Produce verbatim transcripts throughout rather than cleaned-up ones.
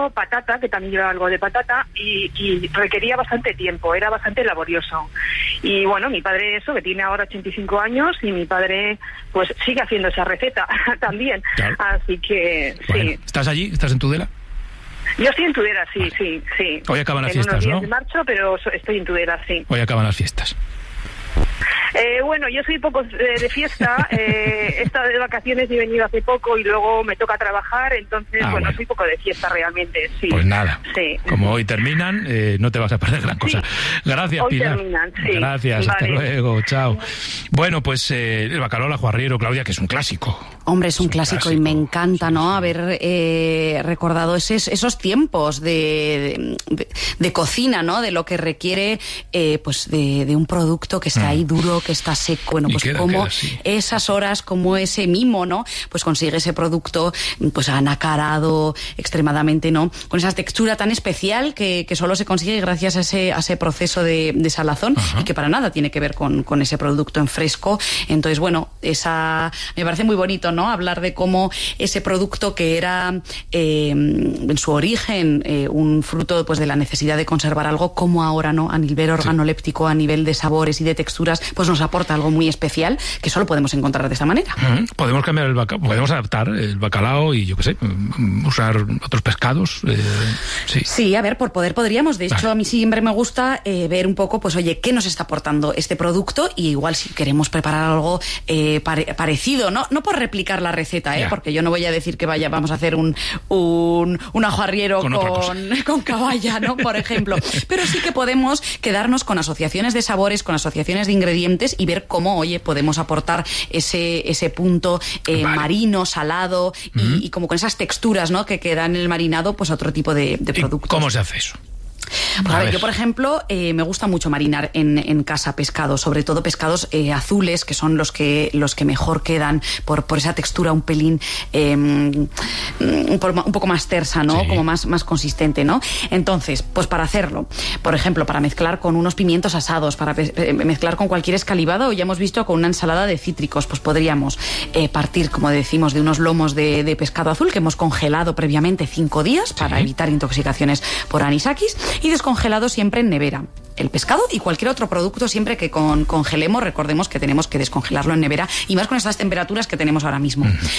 llevado patata, que también lleva algo de patata, y, y requería bastante tiempo, era bastante laborioso. Y bueno, mi padre eso, que tiene ahora ochenta y cinco años, y mi padre pues sigue haciendo esa receta también. Claro. Así que bueno, sí. ¿Estás allí? ¿Estás en Tudela? Yo estoy en Tudela, sí, vale. sí, sí. Hoy acaban las en fiestas, unos días ¿no? de marzo, pero estoy en Tudela, sí. Hoy acaban las fiestas. Eh, bueno, yo soy poco eh, de fiesta, eh, he estado de vacaciones y he venido hace poco y luego me toca trabajar, entonces, ah, bueno, bueno, soy poco de fiesta realmente, sí. Pues nada, sí. Como hoy terminan, eh, no te vas a perder gran cosa. Sí. Gracias, hoy Pilar. Terminan, sí. Gracias, vale. Hasta luego, chao. Bueno, pues eh, el bacalao al ajuarriero, Claudia, que es un clásico. Hombre, es un, es un clásico, clásico y me encanta, ¿no? Sí. Haber eh, recordado esos, esos tiempos de, de, de cocina, ¿no? De lo que requiere, eh, pues, de, de un producto que está mm. ahí duro, que está seco. Bueno, pues queda, como queda, sí. esas horas, como ese mimo, ¿no? Pues consigue ese producto, pues anacarado, extremadamente, ¿no? Con esa textura tan especial que, que solo se consigue gracias a ese, a ese proceso de, de salazón. Ajá. Y que para nada tiene que ver con, con ese producto en fresco. Entonces, bueno, esa me parece muy bonito, ¿no? Hablar de cómo ese producto que era eh, en su origen eh, un fruto pues de la necesidad de conservar algo, como ahora, ¿no? A nivel organoléptico, sí. a nivel de sabores y de texturas, pues nos aporta algo muy especial que solo podemos encontrar de esta manera. Uh-huh. Podemos cambiar el bacalao, podemos adaptar el bacalao y yo qué sé, usar otros pescados. Eh, sí. sí, a ver, por poder podríamos. De hecho, vale. a mí siempre me gusta eh, ver un poco, pues oye, ¿qué nos está aportando este producto? Y igual si queremos preparar algo eh, pare- parecido, ¿no? No por replicar la receta, ¿eh? Yeah. Porque yo no voy a decir que vaya, vamos a hacer un un, un ajuarriero con, con, con caballa, ¿no? Por ejemplo. Pero sí que podemos quedarnos con asociaciones de sabores, con asociaciones de ingredientes y ver cómo, oye, podemos aportar ese, ese punto eh, vale. marino, salado y, uh-huh. y como con esas texturas, ¿no? Que quedan en el marinado, pues a otro tipo de, de productos. ¿Cómo se hace eso? Pues a, a ver, ver, yo por ejemplo eh, me gusta mucho marinar en, en casa pescados, sobre todo pescados eh, azules, que son los que los que mejor quedan por, por esa textura un pelín eh, un, un poco más tersa, ¿no? Sí. Como más, más consistente, ¿no? Entonces, pues para hacerlo, por ejemplo, para mezclar con unos pimientos asados, para pe- mezclar con cualquier escalivado, o ya hemos visto con una ensalada de cítricos, pues podríamos eh, partir, como decimos, de unos lomos de, de pescado azul que hemos congelado previamente cinco días para sí. evitar intoxicaciones por anisakis. Y descongelado siempre en nevera. El pescado y cualquier otro producto, siempre que con, congelemos, recordemos que tenemos que descongelarlo en nevera, y más con estas temperaturas que tenemos ahora mismo. Uh-huh.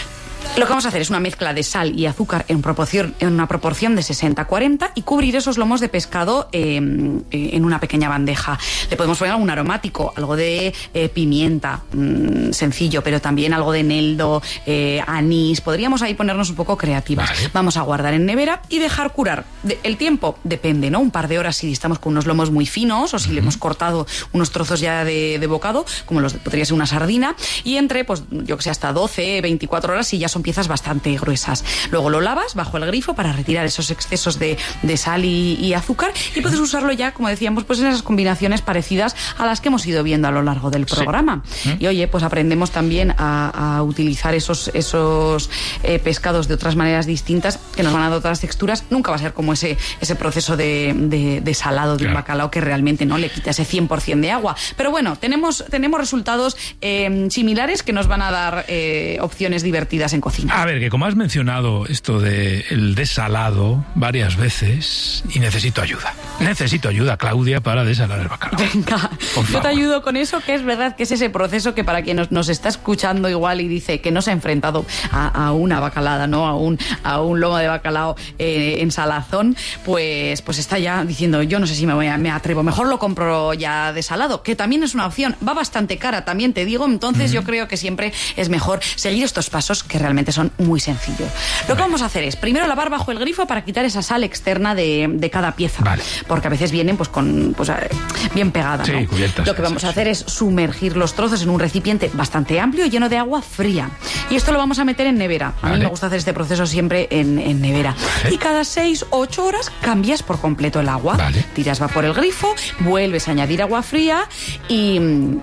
Lo que vamos a hacer es una mezcla de sal y azúcar en, proporción, en una proporción de sesenta cuarenta y cubrir esos lomos de pescado eh, en una pequeña bandeja. Le podemos poner algún aromático, algo de eh, pimienta, mmm, sencillo, pero también algo de eneldo, eh, anís. Podríamos ahí ponernos un poco creativas. Vale. Vamos a guardar en nevera y dejar curar. De, el tiempo depende, ¿no? Un par de horas si estamos con unos lomos muy finos o si uh-huh. le hemos cortado unos trozos ya de, de bocado, como los podría ser una sardina, y entre, pues yo que sé, hasta doce, veinticuatro horas si ya son piezas bastante gruesas. Luego lo lavas bajo el grifo para retirar esos excesos de, de sal y, y azúcar, y puedes usarlo ya, como decíamos, pues en esas combinaciones parecidas a las que hemos ido viendo a lo largo del programa. Sí. Y oye, pues aprendemos también a, a utilizar esos, esos eh, pescados de otras maneras distintas que nos van a dar otras texturas. Nunca va a ser como ese, ese proceso de, de, de salado de claro. un bacalao que realmente no le quita ese cien por ciento de agua. Pero bueno, tenemos, tenemos resultados eh, similares que nos van a dar eh, opciones divertidas en cocina. A ver, que como has mencionado esto de el desalado varias veces, y necesito ayuda. Necesito ayuda, Claudia, para desalar el bacalao. Venga, yo te ayudo con eso, que es verdad que es ese proceso que para quien nos, nos está escuchando igual y dice que no se ha enfrentado a, a una bacalada, ¿no? A un, a un lomo de bacalao eh, en salazón, pues, pues está ya diciendo, yo no sé si me, voy a, me atrevo, mejor lo compro ya desalado, que también es una opción. Va bastante cara, también te digo, entonces mm. yo creo que siempre es mejor seguir estos pasos que realmente son muy sencillos. Lo que vamos a hacer es primero lavar bajo el grifo para quitar esa sal externa de, de cada pieza, vale. porque a veces vienen pues con pues bien pegada, sí, ¿no? Cubiertas, lo que vamos sí, a hacer es sumergir los trozos en un recipiente bastante amplio lleno de agua fría, y esto lo vamos a meter en nevera. A vale. mí me gusta hacer este proceso siempre en, en nevera, vale. y cada seis o ocho horas cambias por completo el agua, vale. tiras va por el grifo, vuelves a añadir agua fría y,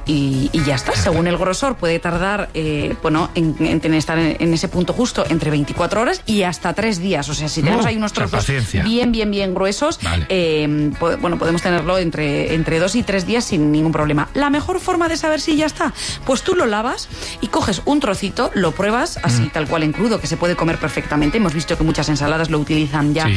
y, y ya está. Según el grosor puede tardar eh, bueno en, en, en estar en, en ese punto justo entre veinticuatro horas y hasta tres días. O sea, si tenemos no, ahí unos trozos bien, bien, bien gruesos, vale. eh, po- bueno, podemos tenerlo entre, entre dos y tres días sin ningún problema. La mejor forma de saber si ya está, pues tú lo lavas y coges un trocito, lo pruebas así mm. tal cual en crudo, que se puede comer perfectamente. Hemos visto que muchas ensaladas lo utilizan ya sí.